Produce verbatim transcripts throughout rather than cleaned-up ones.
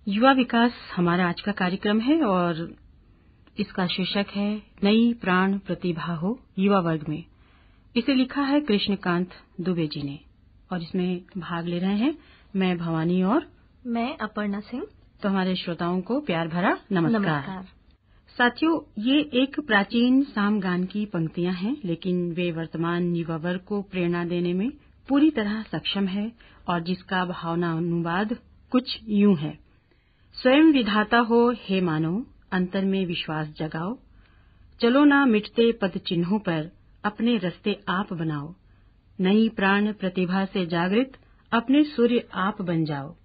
युवा विकास हमारा आज का कार्यक्रम है और इसका शीर्षक है नई प्राण प्रतिभा हो युवा वर्ग में। इसे लिखा है कृष्णकांत दुबे जी ने और इसमें भाग ले रहे हैं मैं भवानी और मैं अपर्णा सिंह। तो हमारे श्रोताओं को प्यार भरा नमस्कार, नमस्कार। साथियों, ये एक प्राचीन सामगान की पंक्तियां हैं, लेकिन वे वर्तमान युवा वर्ग को प्रेरणा देने में पूरी तरह सक्षम है और जिसका भावना अनुवाद कुछ यूं है। स्वयं विधाता हो हे मानव, अंतर में विश्वास जगाओ, चलो ना मिटते पद चिन्हों पर, अपने रास्ते आप बनाओ, नई प्राण प्रतिभा से जागृत अपने सूर्य आप बन जाओ।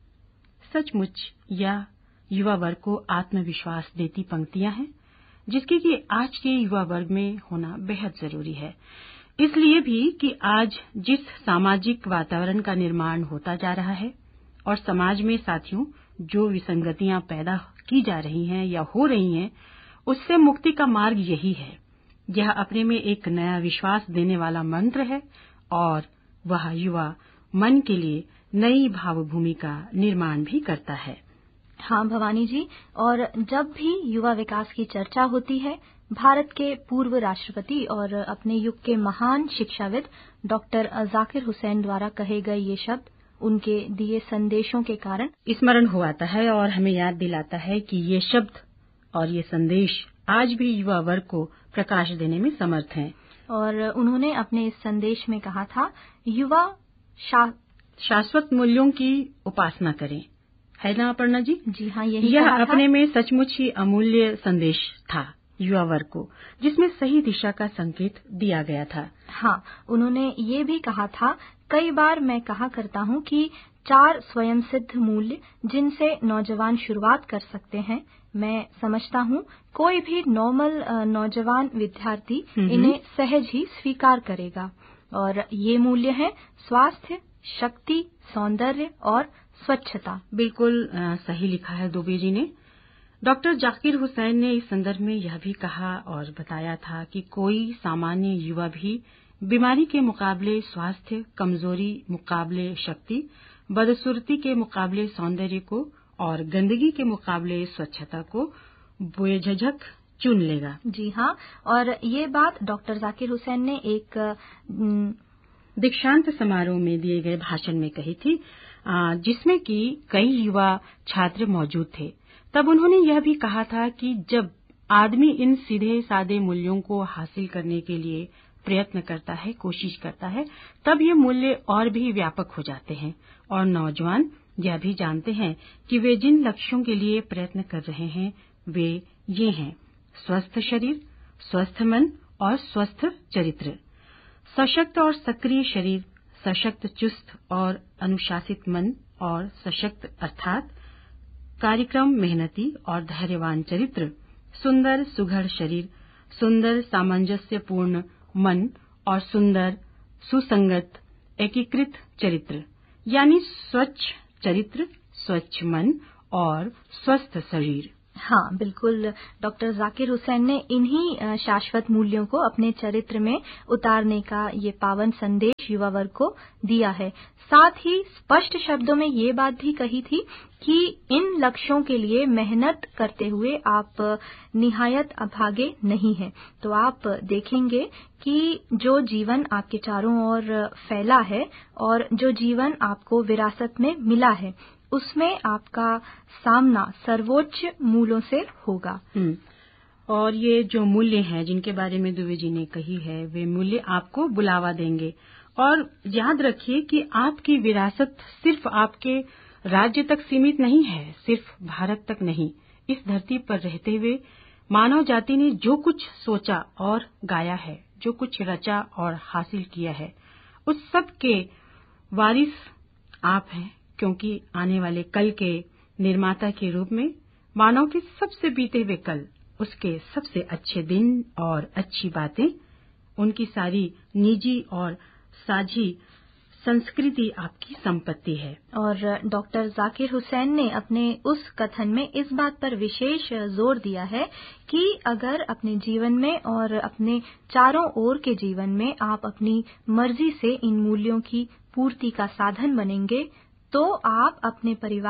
सचमुच यह युवा वर्ग को आत्मविश्वास देती पंक्तियां हैं, जिसकी कि आज के युवा वर्ग में होना बेहद जरूरी है। इसलिए भी कि आज जिस सामाजिक वातावरण का निर्माण होता जा रहा है और समाज में साथियों जो विसंगतियां पैदा की जा रही हैं या हो रही हैं, उससे मुक्ति का मार्ग यही है। यह अपने में एक नया विश्वास देने वाला मंत्र है और वह युवा मन के लिए नई भावभूमि का निर्माण भी करता है। हाँ भवानी जी, और जब भी युवा विकास की चर्चा होती है, भारत के पूर्व राष्ट्रपति और अपने युग के महान शिक्षाविद डॉक्टर जाकिर हुसैन द्वारा कहे गए ये शब्द उनके दिए संदेशों के कारण स्मरण हो आता है और हमें याद दिलाता है कि ये शब्द और ये संदेश आज भी युवा वर्ग को प्रकाश देने में समर्थ हैं। और उन्होंने अपने इस संदेश में कहा था, युवा शा... शाश्वत मूल्यों की उपासना करें, है ना अपर्णा जी? जी हाँ, यही यह कहा अपने था। में सचमुच ही अमूल्य संदेश था युवा वर्ग को, जिसमें सही दिशा का संकेत दिया गया था। हाँ, उन्होंने ये भी कहा था, कई बार मैं कहा करता हूँ कि चार स्वयं सिद्ध मूल्य जिनसे नौजवान शुरुआत कर सकते हैं, मैं समझता हूँ कोई भी नॉर्मल नौजवान विद्यार्थी इन्हें सहज ही स्वीकार करेगा। और ये मूल्य हैं स्वास्थ्य, शक्ति, सौंदर्य और स्वच्छता। बिल्कुल आ, सही लिखा है दुबे जी ने। डॉक्टर जाकिर हुसैन ने इस संदर्भ में यह भी कहा और बताया था कि कोई सामान्य युवा भी बीमारी के मुकाबले स्वास्थ्य, कमजोरी मुकाबले शक्ति, बदसूरती के मुकाबले सौंदर्य को और गंदगी के मुकाबले स्वच्छता को बेझिझक चुन लेगा। जी हाँ, और ये बात डॉक्टर जाकिर हुसैन ने एक दीक्षांत समारोह में दिए गए भाषण में कही थी, जिसमें कि कई युवा छात्र मौजूद थे। तब उन्होंने यह भी कहा था कि जब आदमी इन सीधे सादे मूल्यों को हासिल करने के लिए प्रयत्न करता है, कोशिश करता है, तब ये मूल्य और भी व्यापक हो जाते हैं और नौजवान यह भी जानते हैं कि वे जिन लक्ष्यों के लिए प्रयत्न कर रहे हैं वे ये हैं: स्वस्थ शरीर, स्वस्थ मन और स्वस्थ चरित्र, सशक्त और सक्रिय शरीर, सशक्त चुस्त और अनुशासित मन और सशक्त अर्थात कार्यक्रम मेहनती और धैर्यवान चरित्र, सुंदर सुघड़ शरीर, सुंदर सामंजस्यपूर्ण मन और सुंदर सुसंगत एकीकृत चरित्र, यानी स्वच्छ चरित्र, स्वच्छ मन और स्वस्थ शरीर। हाँ, बिल्कुल। डॉक्टर जाकिर हुसैन ने इन्हीं शाश्वत मूल्यों को अपने चरित्र में उतारने का ये पावन संदेश युवा वर्ग को दिया है। साथ ही स्पष्ट शब्दों में ये बात भी कही थी कि इन लक्ष्यों के लिए मेहनत करते हुए आप निहायत अभागे नहीं हैं। तो आप देखेंगे कि जो जीवन आपके चारों ओर फैला है और जो जीवन आपको विरासत में मिला है, उसमें आपका सामना सर्वोच्च मूल्यों से होगा। और ये जो मूल्य हैं जिनके बारे में दुबे जी ने कही है, वे मूल्य आपको बुलावा देंगे। और याद रखिए कि आपकी विरासत सिर्फ आपके राज्य तक सीमित नहीं है, सिर्फ भारत तक नहीं। इस धरती पर रहते हुए मानव जाति ने जो कुछ सोचा और गाया है, जो कुछ रचा और हासिल किया है, उस सब के वारिस आप हैं, क्योंकि आने वाले कल के निर्माता के रूप में मानव के सबसे बीते हुए कल, उसके सबसे अच्छे दिन और अच्छी बातें, उनकी सारी निजी और साझी संस्कृति आपकी संपत्ति है। और डॉक्टर जाकिर हुसैन ने अपने उस कथन में इस बात पर विशेष जोर दिया है कि अगर अपने जीवन में और अपने चारों ओर के जीवन में आप अपनी मर्जी से इन मूल्यों की पूर्ति का साधन बनेंगे, तो आप अपने परिवार,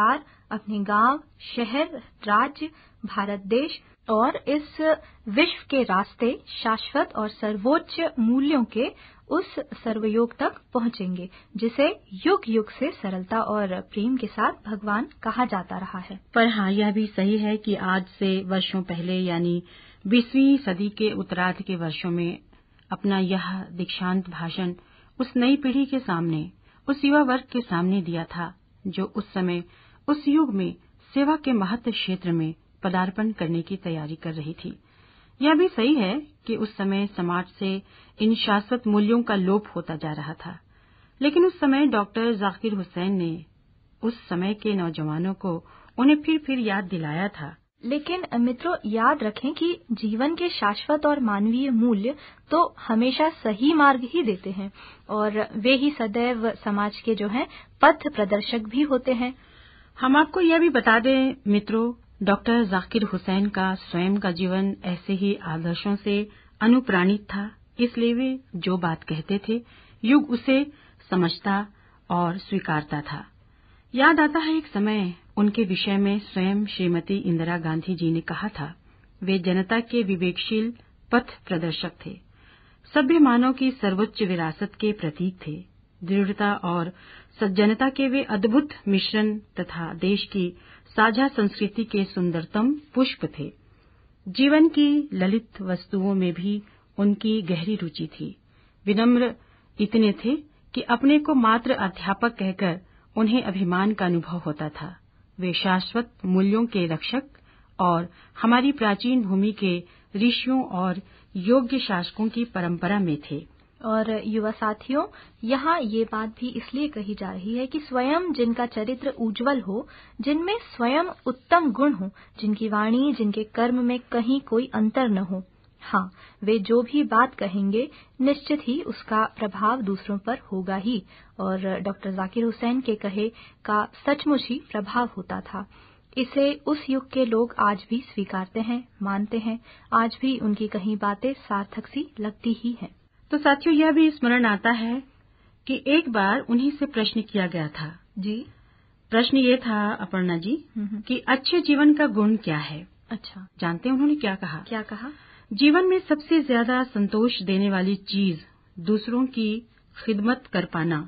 अपने गांव, शहर, राज्य, भारत देश और इस विश्व के रास्ते शाश्वत और सर्वोच्च मूल्यों के उस सर्वयोग तक पहुंचेंगे जिसे युग युग से सरलता और प्रेम के साथ भगवान कहा जाता रहा है। पर हाँ, यह भी सही है कि आज से वर्षों पहले यानी बीसवीं सदी के उत्तरार्ध के वर्षों में अपना यह दीक्षांत भाषण उस नई पीढ़ी के सामने, उस युवा वर्ग के सामने दिया था जो उस समय उस युग में सेवा के महत्व क्षेत्र में पदार्पण करने की तैयारी कर रही थी। यह भी सही है कि उस समय समाज से इन शाश्वत मूल्यों का लोप होता जा रहा था, लेकिन उस समय डॉक्टर जाकिर हुसैन ने उस समय के नौजवानों को उन्हें फिर फिर याद दिलाया था। लेकिन मित्रों, याद रखें कि जीवन के शाश्वत और मानवीय मूल्य तो हमेशा सही मार्ग ही देते हैं और वे ही सदैव समाज के जो हैं पथ प्रदर्शक भी होते हैं। हम आपको यह भी बता दें मित्रों, डॉक्टर जाकिर हुसैन का स्वयं का जीवन ऐसे ही आदर्शों से अनुप्राणित था, इसलिए वे जो बात कहते थे युग उसे समझता और स्वीकारता था। याद आता है एक समय उनके विषय में स्वयं श्रीमती इंदिरा गांधी जी ने कहा था, वे जनता के विवेकशील पथ प्रदर्शक थे, सभ्य मानव की सर्वोच्च विरासत के प्रतीक थे, दृढ़ता और सज्जनता के वे अद्भुत मिश्रण तथा देश की साझा संस्कृति के सुंदरतम पुष्प थे। जीवन की ललित वस्तुओं में भी उनकी गहरी रुचि थी। विनम्र इतने थे कि अपने को मात्र अध्यापक कहकर उन्हें अभिमान का अनुभव होता था। वे शाश्वत मूल्यों के रक्षक और हमारी प्राचीन भूमि के ऋषियों और योग्य शासकों की परंपरा में थे। और युवा साथियों, यहाँ ये बात भी इसलिए कही जा रही है कि स्वयं जिनका चरित्र उज्जवल हो, जिनमें स्वयं उत्तम गुण हो, जिनकी वाणी, जिनके कर्म में कहीं कोई अंतर न हो, हाँ, वे जो भी बात कहेंगे निश्चित ही उसका प्रभाव दूसरों पर होगा ही। और डॉक्टर जाकिर हुसैन के कहे का सचमुच ही प्रभाव होता था। इसे उस युग के लोग आज भी स्वीकारते हैं, मानते हैं। आज भी उनकी कही बातें सार्थक सी लगती ही हैं। तो साथियों, यह भी स्मरण आता है कि एक बार उन्हीं से प्रश्न किया गया था। जी, प्रश्न ये था अपर्णा जी कि अच्छे जीवन का गुण क्या है। अच्छा, जानते हैं उन्होंने क्या कहा? क्या कहा? जीवन में सबसे ज्यादा संतोष देने वाली चीज दूसरों की खिदमत कर पाना,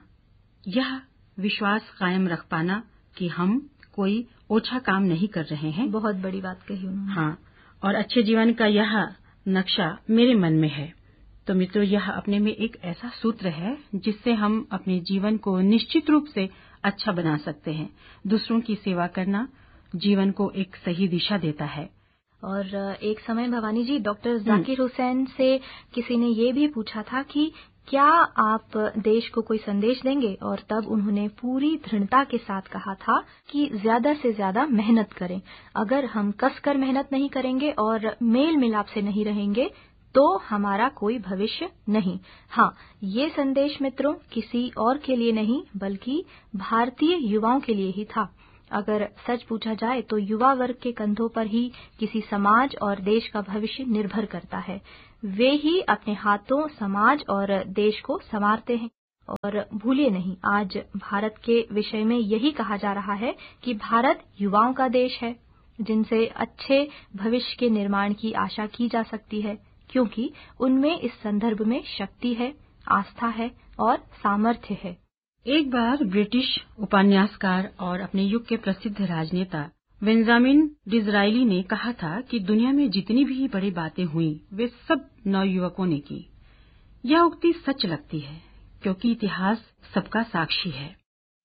यह विश्वास कायम रख पाना कि हम कोई ओछा काम नहीं कर रहे हैं। बहुत बड़ी बात कही उन्होंने। हाँ, और अच्छे जीवन का यह नक्शा मेरे मन में है। तो मित्रों, यह अपने में एक ऐसा सूत्र है जिससे हम अपने जीवन को निश्चित रूप से अच्छा बना सकते हैं। दूसरों की सेवा करना जीवन को एक सही दिशा देता है। और एक समय भवानी जी, डॉक्टर जाकिर हुसैन से किसी ने ये भी पूछा था कि क्या आप देश को कोई संदेश देंगे, और तब उन्होंने पूरी दृढ़ता के साथ कहा था कि ज्यादा से ज्यादा मेहनत करें। अगर हम कसकर मेहनत नहीं करेंगे और मेल मिलाप से नहीं रहेंगे तो हमारा कोई भविष्य नहीं। हाँ, ये संदेश मित्रों किसी और के लिए नहीं बल्कि भारतीय युवाओं के लिए ही था। अगर सच पूछा जाए तो युवा वर्ग के कंधों पर ही किसी समाज और देश का भविष्य निर्भर करता है। वे ही अपने हाथों समाज और देश को संवारते हैं। और भूलिए नहीं, आज भारत के विषय में यही कहा जा रहा है कि भारत युवाओं का देश है, जिनसे अच्छे भविष्य के निर्माण की आशा की जा सकती है, क्योंकि उनमें इस संदर्भ में शक्ति है, आस्था है और सामर्थ्य है। एक बार ब्रिटिश उपन्यासकार और अपने युग के प्रसिद्ध राजनेता बेंजामिन डिज़रायली ने कहा था कि दुनिया में जितनी भी बड़ी बातें हुई वे सब नवयुवकों ने की। यह उक्ति सच लगती है क्योंकि इतिहास सबका साक्षी है।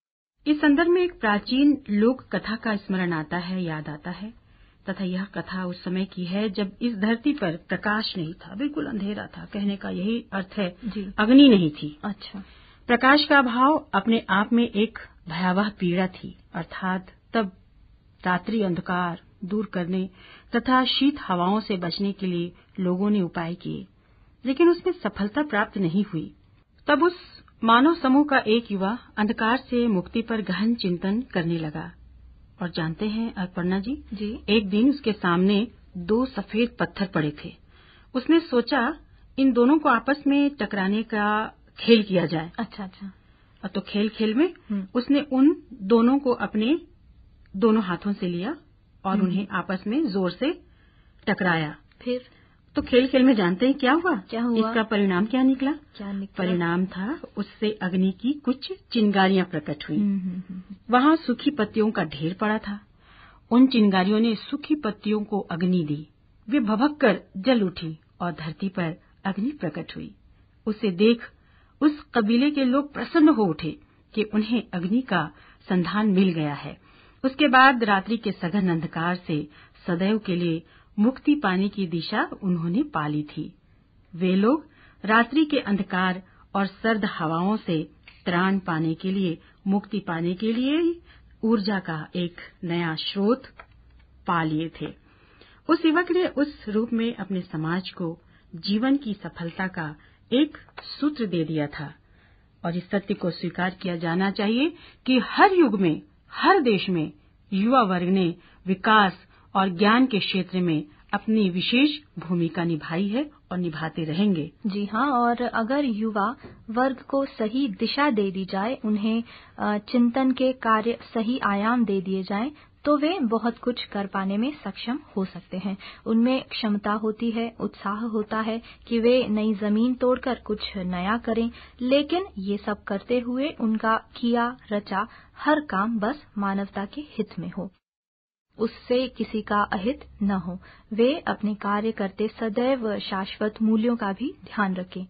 इस संदर्भ में एक प्राचीन लोक कथा का स्मरण आता है, याद आता है, तथा यह कथा उस समय की है जब इस धरती पर प्रकाश नहीं था, बिल्कुल अंधेरा था। कहने का यही अर्थ है, अग्नि नहीं थी। अच्छा, प्रकाश का अभाव अपने आप में एक भयावह पीड़ा थी, अर्थात तब रात्रि अंधकार दूर करने तथा शीत हवाओं से बचने के लिए लोगों ने उपाय किए, लेकिन उसमें सफलता प्राप्त नहीं हुई। तब उस मानव समूह का एक युवा अंधकार से मुक्ति पर गहन चिंतन करने लगा। और जानते हैं अपर्णा जी, जी, एक दिन उसके सामने दो सफेद पत्थर पड़े थे। उसने सोचा इन दोनों को आपस में टकराने का खेल किया जाए। अच्छा अच्छा। और तो खेल खेल में उसने उन दोनों को अपने दोनों हाथों से लिया और उन्हें आपस में जोर से टकराया। फिर तो खेल खेल में जानते हैं क्या हुआ? क्या हुआ? इसका परिणाम क्या निकला? क्या निकला? परिणाम था उससे अग्नि की कुछ चिंगारियां प्रकट हुई। हम्म, हम्म, हम्म। वहां सूखी पत्तियों का ढेर पड़ा था। उन चिंगारियों ने सूखी पत्तियों को अग्नि दी। वे भभककर जल उठी और धरती पर अग्नि प्रकट हुई। उसे देख उस कबीले के लोग प्रसन्न हो उठे कि उन्हें अग्नि का संधान मिल गया है। उसके बाद रात्रि के सघन अंधकार से सदैव के लिए मुक्ति पाने की दिशा उन्होंने पाली थी। वे लोग रात्रि के अंधकार और सर्द हवाओं से त्राण पाने के लिए, मुक्ति पाने के लिए ऊर्जा का एक नया स्रोत पा लिए थे। उस युवक ने उस रूप में अपने समाज को जीवन की सफलता का एक सूत्र दे दिया था। और इस सत्य को स्वीकार किया जाना चाहिए कि हर युग में, हर देश में युवा वर्ग ने विकास और ज्ञान के क्षेत्र में अपनी विशेष भूमिका निभाई है और निभाते रहेंगे। जी हाँ, और अगर युवा वर्ग को सही दिशा दे दी जाए, उन्हें चिंतन के कार्य सही आयाम दे दिए जाएं, तो वे बहुत कुछ कर पाने में सक्षम हो सकते हैं। उनमें क्षमता होती है, उत्साह होता है कि वे नई जमीन तोड़कर कुछ नया करें, लेकिन ये सब करते हुए उनका किया रचा हर काम बस मानवता के हित में हो, उससे किसी का अहित न हो। वे अपने कार्य करते सदैव शाश्वत मूल्यों का भी ध्यान रखें।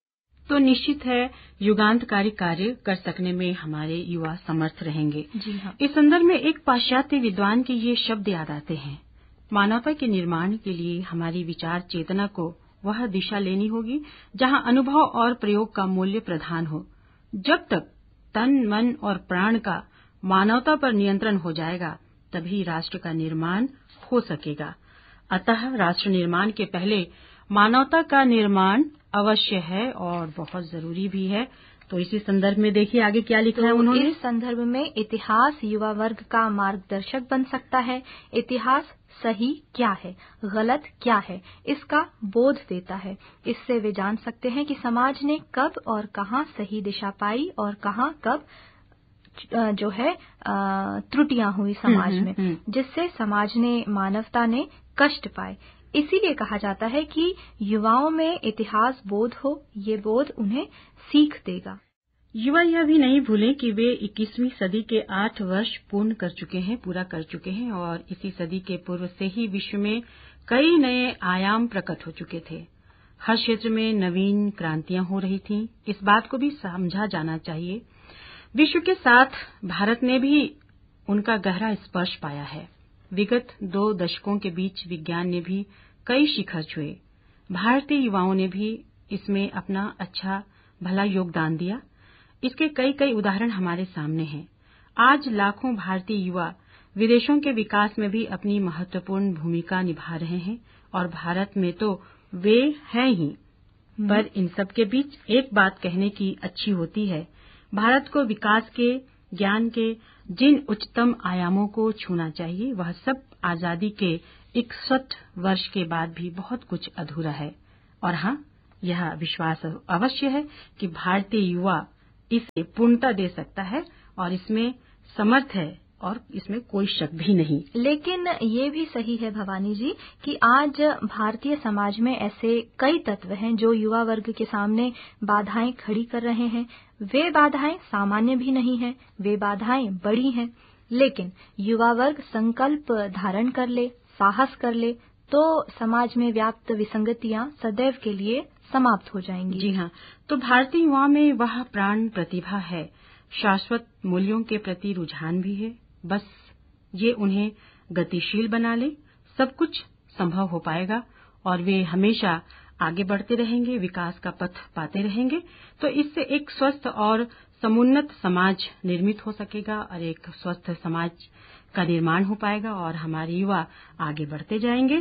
तो निश्चित है युगांतकारी कार्य कर सकने में हमारे युवा समर्थ रहेंगे। जी हाँ। इस संदर्भ में एक पाश्चात्य विद्वान के ये शब्द याद आते हैं। मानवता के निर्माण के लिए हमारी विचार चेतना को वह दिशा लेनी होगी जहां अनुभव और प्रयोग का मूल्य प्रधान हो। जब तक तन, मन और प्राण का मानवता पर नियंत्रण हो जाएगा, तभी राष्ट्र का निर्माण हो सकेगा। अतः राष्ट्र निर्माण के पहले मानवता का निर्माण अवश्य है और बहुत जरूरी भी है। तो इसी संदर्भ में देखिए आगे क्या लिखा तो है उन्होंने। इस संदर्भ में इतिहास युवा वर्ग का मार्गदर्शक बन सकता है। इतिहास सही क्या है, गलत क्या है, इसका बोध देता है। इससे वे जान सकते हैं कि समाज ने कब और कहां सही दिशा पाई और कहां कब जो है त्रुटियां हुई समाज में, जिससे समाज ने, मानवता ने कष्ट पाए। इसीलिए कहा जाता है कि युवाओं में इतिहास बोध हो, ये बोध उन्हें सीख देगा। युवा यह भी नहीं भूलें कि वे इक्कीसवीं सदी के आठ वर्ष पूर्ण कर चुके हैं, पूरा कर चुके हैं और इसी सदी के पूर्व से ही विश्व में कई नए आयाम प्रकट हो चुके थे। हर क्षेत्र में नवीन क्रांतियां हो रही थीं। इस बात को भी समझा जाना चाहिए। विश्व के साथ भारत ने भी उनका गहरा स्पर्श पाया है। विगत दो दशकों के बीच विज्ञान ने भी कई शिखर छुए। भारतीय युवाओं ने भी इसमें अपना अच्छा भला योगदान दिया। इसके कई कई उदाहरण हमारे सामने हैं। आज लाखों भारतीय युवा विदेशों के विकास में भी अपनी महत्वपूर्ण भूमिका निभा रहे हैं और भारत में तो वे हैं ही। पर इन सब के बीच एक बात कहने की अच्छी होती है, भारत को विकास के, ज्ञान के जिन उच्चतम आयामों को छूना चाहिए, वह सब आजादी के इकसठ वर्ष के बाद भी बहुत कुछ अधूरा है। और हाँ, यह विश्वास अवश्य है कि भारतीय युवा इसे पूर्णता दे सकता है और इसमें समर्थ है और इसमें कोई शक भी नहीं। लेकिन ये भी सही है भवानी जी कि आज भारतीय समाज में ऐसे कई तत्व हैं जो युवा वर्ग के सामने बाधाएं खड़ी कर रहे हैं। वे बाधाएं सामान्य भी नहीं हैं, वे बाधाएं बड़ी हैं। लेकिन युवा वर्ग संकल्प धारण कर ले, साहस कर ले, तो समाज में व्याप्त विसंगतियां सदैव के लिए समाप्त हो जाएंगी। जी हाँ, तो भारतीय युवा में वह प्राण प्रतिभा है, शाश्वत मूल्यों के प्रति रुझान भी है। बस ये उन्हें गतिशील बना ले, सब कुछ संभव हो पाएगा और वे हमेशा आगे बढ़ते रहेंगे, विकास का पथ पाते रहेंगे। तो इससे एक स्वस्थ और समुन्नत समाज निर्मित हो सकेगा और एक स्वस्थ समाज का निर्माण हो पाएगा और हमारे युवा आगे बढ़ते जाएंगे।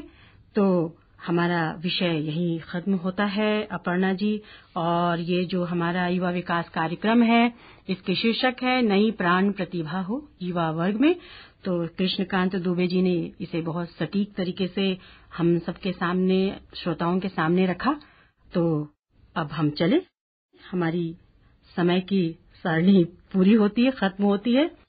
तो हमारा विषय यहीं खत्म होता है अपर्णा जी। और ये जो हमारा युवा विकास कार्यक्रम है, इसके शीर्षक है नई प्राण प्रतिभा हो युवा वर्ग में। तो कृष्णकांत दुबे जी ने इसे बहुत सटीक तरीके से हम सबके सामने, श्रोताओं के सामने रखा। तो अब हम चले, हमारी समय की सारणी पूरी होती है, खत्म होती है।